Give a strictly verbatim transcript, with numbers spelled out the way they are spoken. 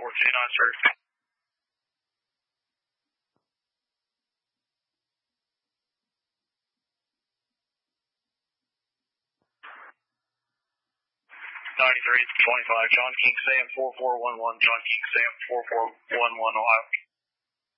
four two nine, sir. ninety-three twenty-five, John King, Sam four four one one, John King, Sam four four one one, Ohio.